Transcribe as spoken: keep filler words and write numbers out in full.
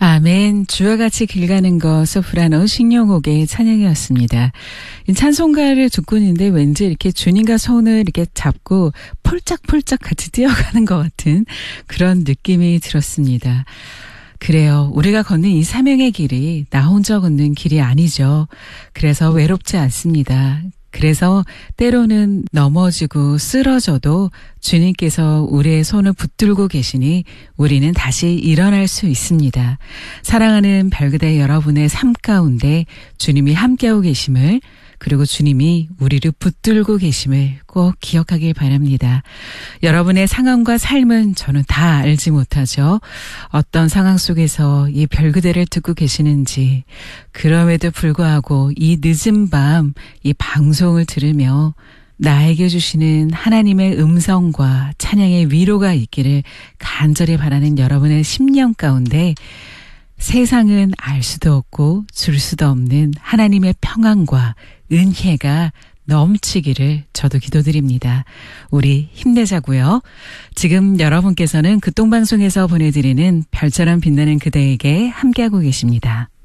아멘. 주와 같이 길 가는 것 소프라노 신용옥의 찬양이었습니다. 찬송가를 듣고 있는데 왠지 이렇게 주님과 손을 이렇게 잡고 폴짝폴짝 같이 뛰어가는 것 같은 그런 느낌이 들었습니다. 그래요. 우리가 걷는 이 사명의 길이 나 혼자 걷는 길이 아니죠. 그래서 외롭지 않습니다. 그래서 때로는 넘어지고 쓰러져도 주님께서 우리의 손을 붙들고 계시니 우리는 다시 일어날 수 있습니다. 사랑하는 별그대 여러분의 삶 가운데 주님이 함께하고 계심을, 그리고 주님이 우리를 붙들고 계심을 꼭 기억하길 바랍니다. 여러분의 상황과 삶은 저는 다 알지 못하죠. 어떤 상황 속에서 이 별그대를 듣고 계시는지, 그럼에도 불구하고 이 늦은 밤 이 방송을 들으며 나에게 주시는 하나님의 음성과 찬양의 위로가 있기를 간절히 바라는 여러분의 심령 가운데 세상은 알 수도 없고 줄 수도 없는 하나님의 평안과 은혜가 넘치기를 저도 기도드립니다. 우리 힘내자고요. 지금 여러분께서는 극동방송에서 보내드리는 별처럼 빛나는 그대에게 함께하고 계십니다.